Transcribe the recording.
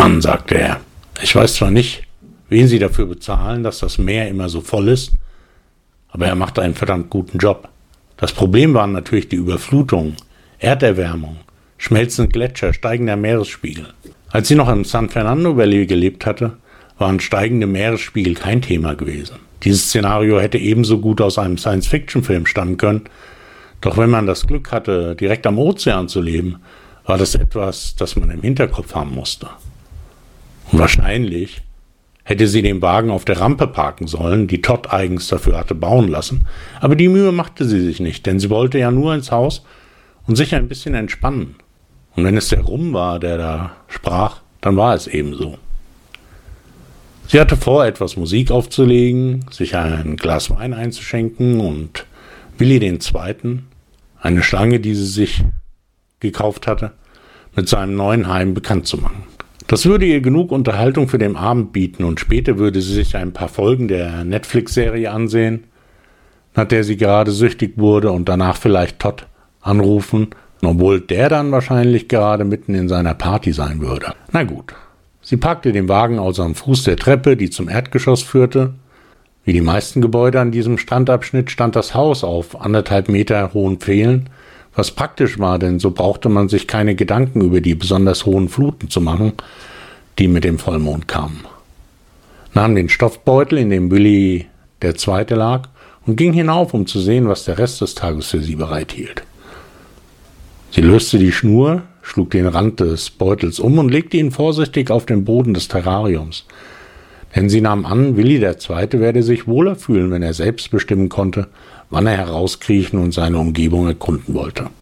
Mann, sagte er, ich weiß zwar nicht, wen Sie dafür bezahlen, dass das Meer immer so voll ist, aber er macht einen verdammt guten Job. Das Problem waren natürlich die Überflutungen, Erderwärmung, schmelzende Gletscher, steigender Meeresspiegel. Als sie noch im San Fernando Valley gelebt hatte, waren steigende Meeresspiegel kein Thema gewesen. Dieses Szenario hätte ebenso gut aus einem Science-Fiction-Film stammen können, doch wenn man das Glück hatte, direkt am Ozean zu leben, war das etwas, das man im Hinterkopf haben musste. Und wahrscheinlich hätte sie den Wagen auf der Rampe parken sollen, die Todd eigens dafür hatte bauen lassen, aber die Mühe machte sie sich nicht, denn sie wollte ja nur ins Haus und sich ein bisschen entspannen. Und wenn es der Rum war, der da sprach, dann war es ebenso. Sie hatte vor, etwas Musik aufzulegen, sich ein Glas Wein einzuschenken und Willi II., eine Schlange, die sie sich gekauft hatte, mit seinem neuen Heim bekannt zu machen. Das würde ihr genug Unterhaltung für den Abend bieten und später würde sie sich ein paar Folgen der Netflix-Serie ansehen, nach der sie gerade süchtig wurde, und danach vielleicht Todd anrufen, obwohl der dann wahrscheinlich gerade mitten in seiner Party sein würde. Na gut, sie parkte den Wagen also am Fuß der Treppe, die zum Erdgeschoss führte. Wie die meisten Gebäude an diesem Strandabschnitt stand das Haus auf 1,5 Meter hohen Pfählen, was praktisch war, denn so brauchte man sich keine Gedanken über die besonders hohen Fluten zu machen, die mit dem Vollmond kamen. Nahm den Stoffbeutel, in dem Willi II. Lag, und ging hinauf, um zu sehen, was der Rest des Tages für sie bereithielt. Sie löste die Schnur, schlug den Rand des Beutels um und legte ihn vorsichtig auf den Boden des Terrariums. Denn sie nahm an, Willi II. Werde sich wohler fühlen, wenn er selbst bestimmen konnte, wann er herauskriechen und seine Umgebung erkunden wollte.